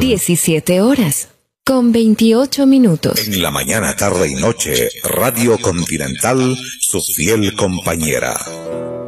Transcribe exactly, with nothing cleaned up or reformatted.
diecisiete horas, con veintiocho minutos. En la mañana, tarde y noche, Radio Continental, su fiel compañera.